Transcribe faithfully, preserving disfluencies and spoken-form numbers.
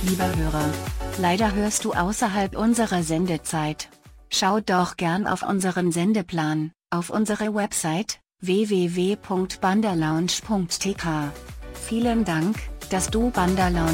Lieber Hörer, leider hörst du außerhalb unserer Sendezeit. Schau doch gern auf unseren Sendeplan, auf unsere Website w w w punkt banderlounge punkt t k. Vielen Dank, dass du Banderlounge